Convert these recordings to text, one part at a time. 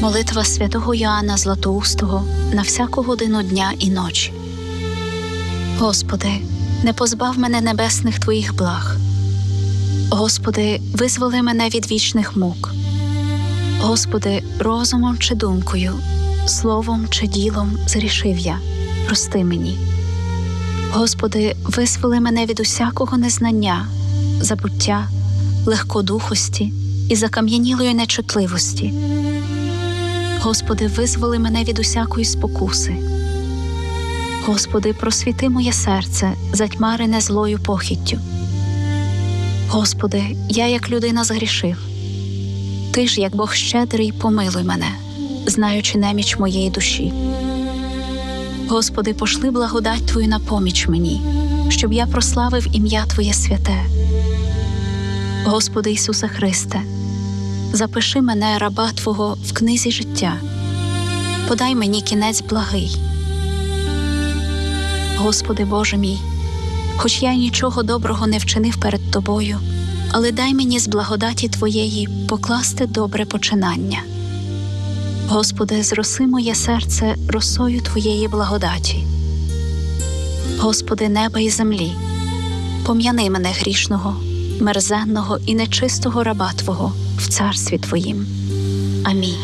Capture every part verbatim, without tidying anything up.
Молитва святого Йоанна Златоустого на всяку годину дня і ночі. Господи, не позбав мене небесних Твоїх благ. Господи, визволи мене від вічних мук. Господи, розумом чи думкою, словом чи ділом згрішив я, прости мені. Господи, визволи мене від усякого незнання, забуття, легкодухості і закам'янілої нечутливості. Господи, визволи мене від усякої спокуси. Господи, просвіти моє серце, затьмарене злою похіттю. Господи, я як людина згрішив. Ти ж, як Бог щедрий, помилуй мене, знаючи неміч моєї душі. Господи, пошли благодать Твою на поміч мені, щоб я прославив ім'я Твоє святе. Господи Ісусе Христе, запиши мене, раба Твого, в книзі життя. Подай мені кінець благий. Господи Боже мій, хоч я нічого доброго не вчинив перед Тобою, але дай мені з благодаті Твоєї покласти добре починання. Господи, зроси моє серце росою Твоєї благодаті. Господи, неба і землі, пом'яни мене грішного, мерзенного і нечистого раба Твого в царстві Твоїм. Амінь.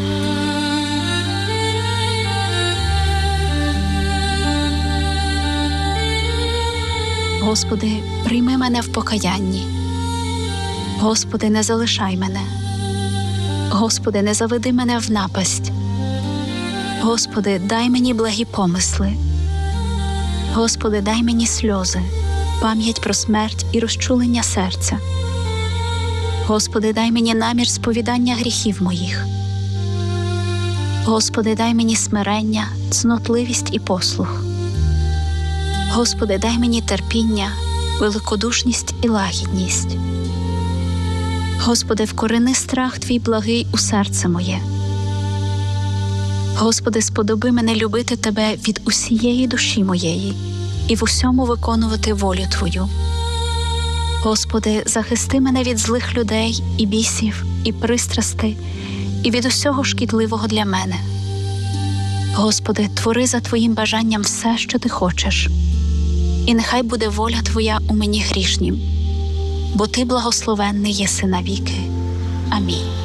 Господи, прийми мене в покаянні. Господи, не залишай мене. Господи, не заведи мене в напасть. Господи, дай мені благі помисли. Господи, дай мені сльози, пам'ять про смерть і розчулення серця. Господи, дай мені намір сповідання гріхів моїх. Господи, дай мені смирення, цнотливість і послух. Господи, дай мені терпіння, великодушність і лагідність. Господи, вкорени страх Твій благий у серце моє. Господи, сподоби мене любити Тебе від усієї душі моєї і в усьому виконувати волю Твою. Господи, захисти мене від злих людей і бісів, і пристрастей, і від усього шкідливого для мене. Господи, твори за Твоїм бажанням все, що Ти хочеш, і нехай буде воля Твоя у мені грішнім, бо Ти благословенний єси навіки. Амінь.